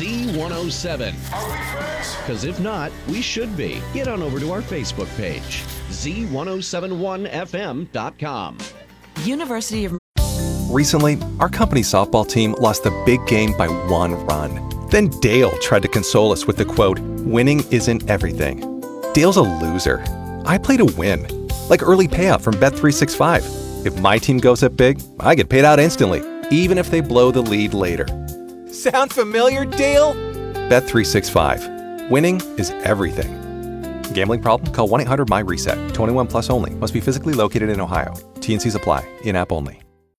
Z107. Are we friends? Because if not, we should be. Get on over to our Facebook page, Z1071FM.com. University of Recently, our company softball team lost the big game by 1 run. Then Dale tried to console us with the quote, "Winning isn't everything." Dale's a loser. I play to win. Like early payout from Bet365. If my team goes up big, I get paid out instantly, even if they blow the lead later. Sound familiar, Dale? Bet365. Winning is everything. Gambling problem? Call 1-800-MY-RESET. 21 plus only. Must be physically located in Ohio. T&Cs apply. In-app only.